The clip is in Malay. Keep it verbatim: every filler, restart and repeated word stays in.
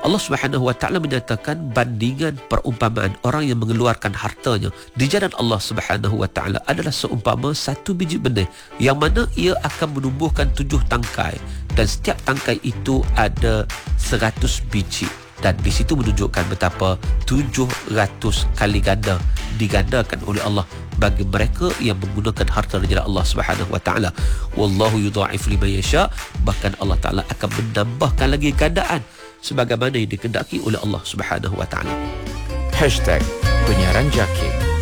Allah Subhanahu wa taala menyatakan bandingan perumpamaan orang yang mengeluarkan hartanya di jalan Allah Subhanahu wa taala adalah seumpama satu biji benih yang mana ia akan menumbuhkan tujuh tangkai, dan setiap tangkai itu ada seratus biji. Dan di situ menunjukkan betapa tujuh ratus kali ganda digandakan oleh Allah bagi mereka yang menggunakan harta di jalan Allah Subhanahu wa taala. Wallahu yudha'if liman yasha, bahkan Allah Taala akan menambahkan lagi gandaan sebagaimana yang dikehendaki oleh Allah Subhanahu wa taala. Hashtag Penyiaran Jaki.